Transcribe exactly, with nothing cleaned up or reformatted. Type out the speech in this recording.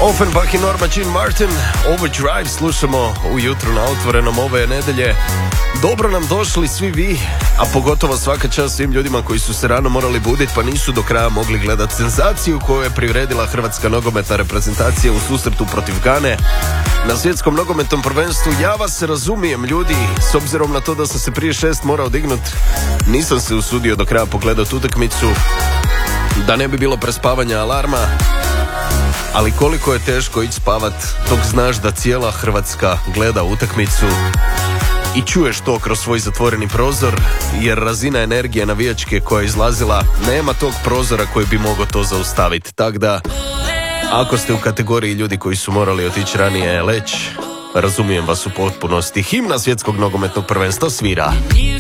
Offenbach i Norma Jean Martin, Overdrive slušamo ujutro na Otvorenom ove nedelje. Dobro nam došli svi vi, a pogotovo svaka čast svim ljudima koji su se rano morali buditi pa nisu do kraja mogli gledati senzaciju koju je priredila hrvatska nogometna reprezentacija u susretu protiv Gane na svjetskom nogometnom prvenstvu. Ja vas razumijem ljudi, s obzirom na to da sam se prije šest morao dignut, nisam se usudio do kraja pogledati utakmicu da ne bi bilo prespavanja alarma. Ali koliko je teško ići spavat dok znaš da cijela Hrvatska gleda utakmicu i čuješ to kroz svoj zatvoreni prozor, jer razina energije navijačke koja je izlazila, nema tog prozora koji bi mogao to zaustaviti. Tako da, ako ste u kategoriji ljudi koji su morali otići ranije leć, razumijem vas u potpunosti. Himna svjetskog nogometnog prvenstva svira.